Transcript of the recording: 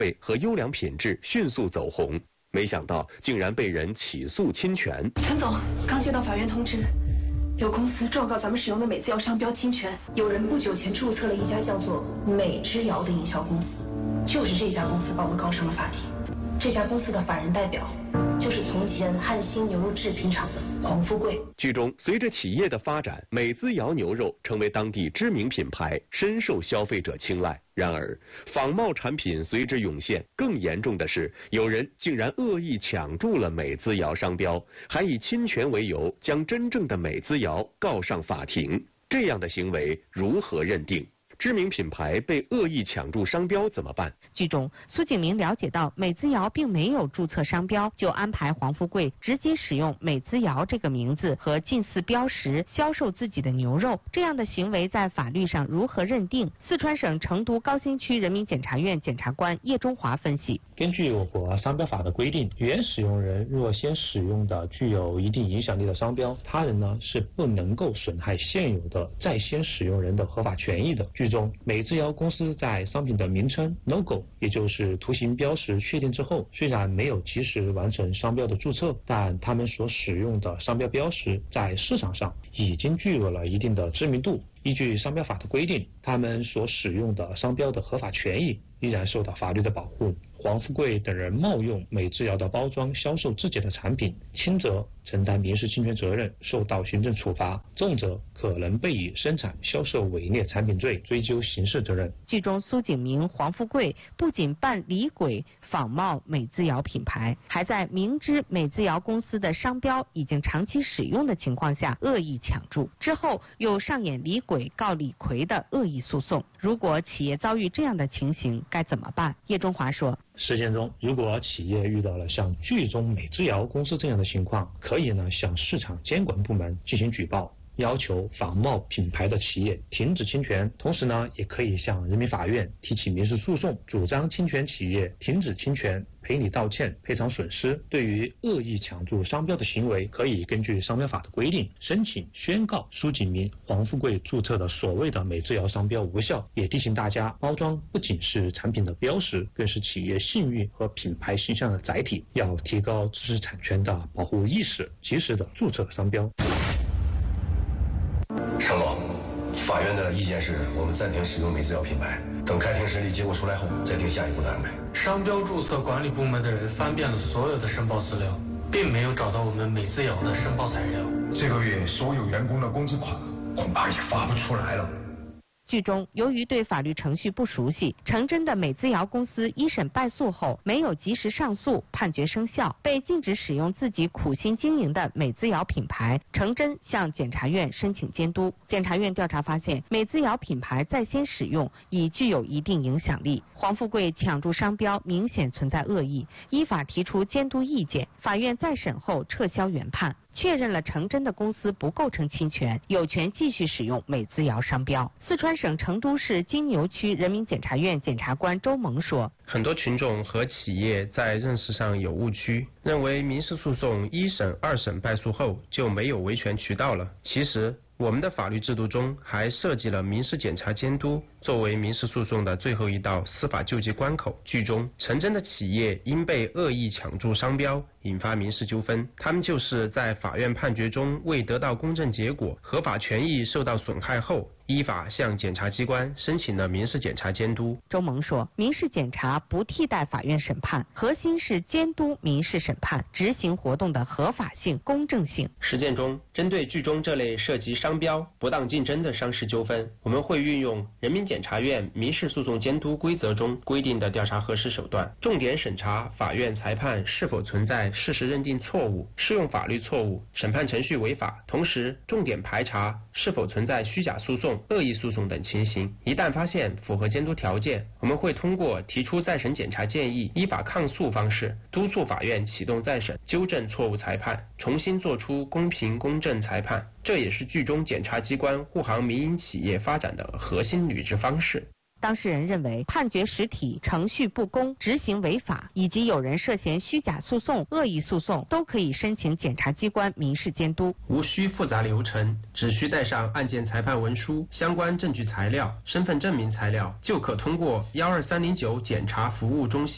费和优良品质迅速走红，没想到竟然被人起诉侵权。 陈总，刚接到法院通知，有公司状告咱们使用的美滋瑶商标侵权。有人不久前注册了一家叫做美之瑶的营销公司，就是这家公司把我们告上了法庭。这家公司的法人代表就是从前汉兴牛肉制品厂的黄富贵。 剧中，随着企业的发展，美滋瑶牛肉成为当地知名品牌，深受消费者青睐。然而，仿冒产品随之涌现，更严重的是，有人竟然恶意抢注了美滋瑶商标，还以侵权为由将真正的美滋瑶告上法庭。这样的行为如何认定？知名品牌被恶意抢注商标怎么办？ 剧中，苏景明了解到美滋瑶并没有注册商标，就安排黄富贵直接使用美滋瑶这个名字和近似标识销售自己的牛肉。这样的行为在法律上如何认定？四川省成都高新区人民检察院检察官叶中华分析： 根据我国商标法的规定，原使用人若先使用的具有一定影响力的商标，他人呢是不能够损害现有的在先使用人的合法权益的。剧中，美滋瑶公司在商品的名称 logo， 也就是图形标识确定之后，虽然没有及时完成商标的注册，但他们所使用的商标标识在市场上已经具有了一定的知名度。依据商标法的规定，他们所使用的商标的合法权益依然受到法律的保护。黄富贵等人冒用美滋瑶的包装销售自己的产品，轻则承担民事侵权责任，受到行政处罚，重则可能被以生产销售伪劣产品罪追究刑事责任。 剧中苏景明、黄富贵不仅扮李鬼仿冒美滋瑶品牌，还在明知美滋瑶公司的商标已经长期使用的情况下恶意抢注，之后又上演李鬼告李逵的恶意诉讼。如果企业遭遇这样的情形该怎么办？叶中华说， 实践中，如果企业遇到了像剧中美滋瑶公司这样的情况，可以向市场监管部门进行举报，要求仿冒品牌的企业停止侵权，同时也可以向人民法院提起民事诉讼，主张侵权企业停止侵权，赔礼道歉，赔偿损失。对于恶意抢注商标的行为，可以根据商标法的规定，申请宣告苏景明、黄富贵注册的所谓的美滋瑶商标无效，也提醒大家，包装不仅是产品的标识，更是企业信誉和品牌形象的载体，要提高知识产权的保护意识，及时的注册商标。 盛总，法院的意见是我们暂停使用美滋瑶品牌，等开庭审理结果出来后再定下一步的安排。 商标注册管理部门的人翻遍了所有的申报资料，并没有找到我们美滋瑶的申报材料。 这个月所有员工的工资款恐怕也发不出来了。 剧中，由于对法律程序不熟悉，成真的美滋瑶公司一审败诉后没有及时上诉，判决生效，被禁止使用自己苦心经营的美滋瑶品牌。成真向检察院申请监督，检察院调查发现，美滋瑶品牌在先使用已具有一定影响力。黄富贵抢注商标明显存在恶意，依法提出监督意见。法院再审后撤销原判，确认了成真的公司不构成侵权，有权继续使用美滋瑶商标。四川省成都市金牛区人民检察院检察官周萌说， 很多群众和企业在认识上有误区，认为民事诉讼一审、二审败诉后就没有维权渠道了。其实我们的法律制度中还设计了民事检察监督作为民事诉讼的最后一道司法救济关口。剧中，成真的企业因被恶意抢注商标引发民事纠纷，他们就是在法院判决中未得到公正结果，合法权益受到损害后，依法向检察机关申请了民事检察监督。 周萌说，民事检察不替代法院审判，核心是监督民事审判执行活动的合法性、公正性。 实践中，针对剧中这类涉及商标、不当竞争的商事纠纷，我们会运用人民检察院民事诉讼监督规则中规定的调查核实手段，重点审查法院裁判是否存在事实认定错误、适用法律错误、审判程序违法，同时重点排查是否存在虚假诉讼、恶意诉讼等情形。一旦发现符合监督条件，我们会通过提出再审检查建议、依法抗诉方式，督促法院启动再审，纠正错误裁判，重新作出公平公正裁判。这也是剧中检察机关护航民营企业发展的核心履职方式。 当事人认为判决实体程序不公、执行违法，以及有人涉嫌虚假诉讼、恶意诉讼，都可以申请检察机关民事监督。 无需复杂流程，只需带上案件裁判文书、相关证据材料、身份证明材料，就可通过12309检察服务中心